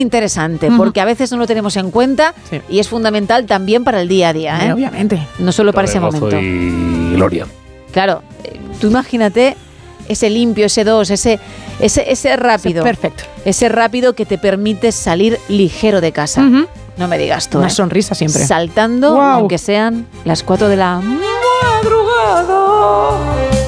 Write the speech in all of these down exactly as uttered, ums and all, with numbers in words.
interesante, Uh-huh. porque a veces no lo tenemos en cuenta sí. y es fundamental también para el día a día, ¿eh? Sí, obviamente. No solo para ese gozo momento. Y gloria. Claro, tú imagínate ese limpio, ese dos, ese, ese, ese rápido. Perfecto. Ese rápido que te permite salir ligero de casa. Uh-huh. No me digas tú. Una ¿eh? sonrisa siempre. Saltando, wow. aunque sean las cuatro de la madrugada.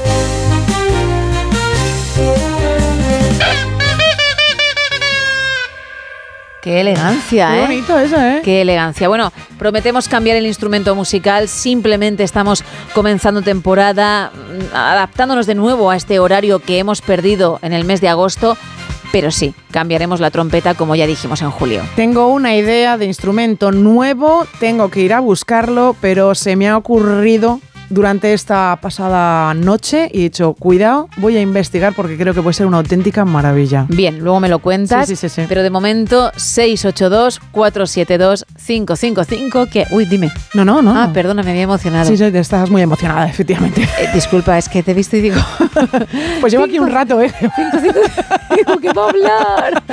Qué elegancia, Qué ¿eh? Qué bonito eso, ¿eh? Qué elegancia. Bueno, prometemos cambiar el instrumento musical. Simplemente estamos comenzando temporada, adaptándonos de nuevo a este horario que hemos perdido en el mes de agosto. Pero sí, cambiaremos la trompeta como ya dijimos en julio. Tengo una idea de instrumento nuevo, tengo que ir a buscarlo, pero se me ha ocurrido durante esta pasada noche y he dicho, cuidado, voy a investigar porque creo que puede ser una auténtica maravilla. Bien, luego me lo cuentas, sí, sí, sí, sí. Pero de momento seis ocho dos, cuatro siete dos, cinco cinco cinco, que... Uy, dime. No, no, no. Ah, perdona, me había emocionado. Sí, sí, estás muy emocionada, efectivamente. Eh, disculpa, es que te he visto y digo... Pues llevo aquí un rato, ¿eh? cinco, cinco, digo que va a hablar.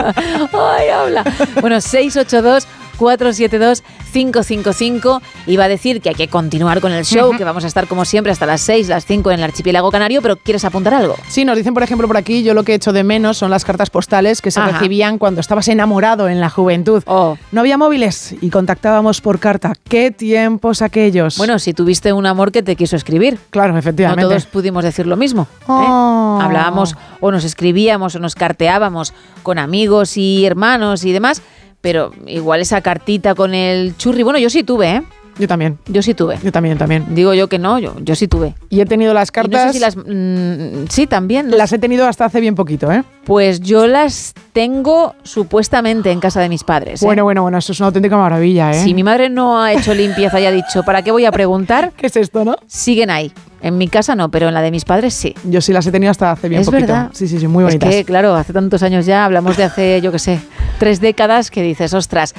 Ay, habla. Bueno, seis ocho dos, cuatro siete dos, cinco cinco cinco. Iba a decir que hay que continuar con el show, uh-huh. que vamos a estar como siempre hasta las seis, las cinco en el archipiélago canario, pero ¿quieres apuntar algo? Sí, nos dicen por ejemplo por aquí, yo lo que echo de menos son las cartas postales que se Ajá. recibían cuando estabas enamorado en la juventud. Oh. No había móviles y contactábamos por carta. ¡Qué tiempos aquellos! Bueno, si tuviste un amor que te quiso escribir. Claro, efectivamente. No todos pudimos decir lo mismo. Oh. ¿eh? Hablábamos o nos escribíamos o nos carteábamos con amigos y hermanos y demás. Pero igual esa cartita con el churri, bueno, yo sí tuve, ¿eh? Yo también. Yo sí tuve. Yo también, también. Digo yo que no, yo, yo sí tuve. Y he tenido las cartas... Y no sé si las... Mmm, sí, también. ¿no? Las he tenido hasta hace bien poquito, ¿eh? Pues yo las tengo supuestamente en casa de mis padres. ¿eh? Bueno, bueno, bueno, eso es una auténtica maravilla, ¿eh? Si mi madre no ha hecho limpieza y ha dicho, ¿para qué voy a preguntar? ¿Qué es esto, no? Siguen ahí. En mi casa no, pero en la de mis padres sí. Yo sí las he tenido hasta hace bien es poquito. Verdad. Sí, sí, sí, muy bonitas. Es que, claro, hace tantos años ya, hablamos de hace, yo qué sé, tres décadas que dices, ostras,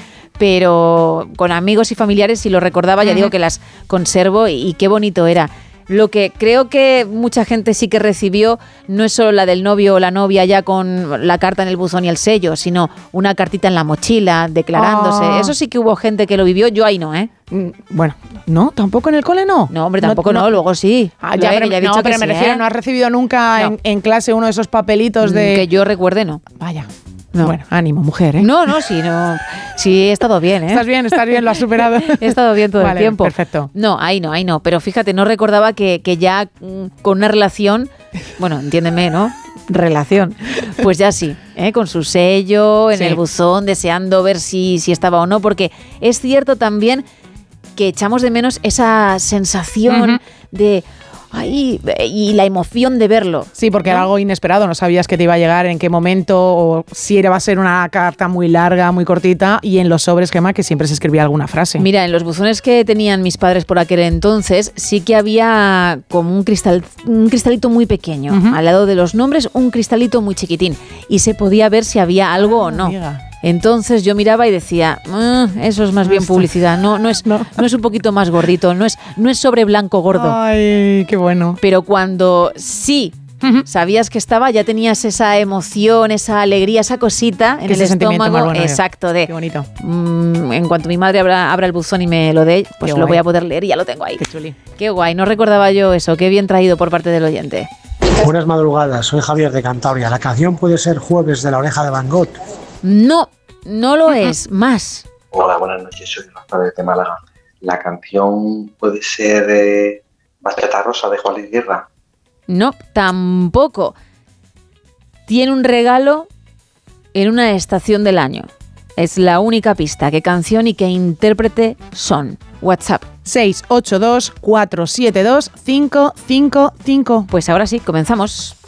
pero con amigos y familiares si lo recordaba, ya uh-huh. digo que las conservo y, y qué bonito era. Lo que creo que mucha gente sí que recibió no es solo la del novio o la novia ya con la carta en el buzón y el sello, sino una cartita en la mochila declarándose. Oh. Eso sí que hubo gente que lo vivió, yo ahí no, ¿eh? Bueno, ¿no? ¿Tampoco en el cole no? No, hombre, tampoco no, no, no luego sí. Ah, ya, pero, ya he no, dicho pero que me sí, refiero, ¿eh? ¿no has recibido nunca no. en, en clase uno de esos papelitos de...? Que yo recuerde, no. Vaya. No. Bueno, ánimo, mujer, ¿eh? No, no, sí, no. Sí, he estado bien, ¿eh? Estás bien, estás bien, lo has superado. He estado bien todo vale, el tiempo. Perfecto. No, ahí no, ahí no. Pero fíjate, no recordaba que, que ya con una relación, bueno, entiéndeme, ¿no? Relación. Pues ya sí, ¿eh? Con su sello, en sí. el buzón, deseando ver si, si estaba o no, porque es cierto también que echamos de menos esa sensación uh-huh. de... Ay, y la emoción de verlo. Sí, porque ¿no? era algo inesperado, no sabías que te iba a llegar, en qué momento, o si era, va a ser una carta muy larga, muy cortita, y en los sobres, Gemma, que siempre se escribía alguna frase. Mira, en los buzones que tenían mis padres por aquel entonces, sí que había como un, cristal, un cristalito muy pequeño, uh-huh. al lado de los nombres, un cristalito muy chiquitín, y se podía ver si había algo ah, o no. Amiga. Entonces yo miraba y decía, mmm, eso es más bien publicidad, no, no, es, no. no es un poquito más gordito, no es, no es sobre blanco gordo. Ay, qué bueno. Pero cuando sí uh-huh. sabías que estaba, ya tenías esa emoción, esa alegría, esa cosita en el estómago. Bueno, exacto, de qué bonito. Mmm, en cuanto mi madre abra, abra el buzón y me lo dé, pues qué lo guay. Voy a poder leer y ya lo tengo ahí. Qué chuli. Qué guay, no recordaba yo eso, qué bien traído por parte del oyente. Buenas madrugadas, soy Javier de Cantabria. ¿La canción puede ser Jueves de la Oreja de Van Gogh? No, no lo uh-huh. es, más. Hola, buenas noches, soy Rafael de Málaga. ¿La canción puede ser eh, Bachata Rosa de Juan Luis Guerra? No, tampoco. Tiene un regalo en una estación del año. Es la única pista. ¿Qué canción y qué intérprete son? WhatsApp. seis ocho dos, cuatro siete dos, cinco cinco cinco. Pues ahora sí, comenzamos.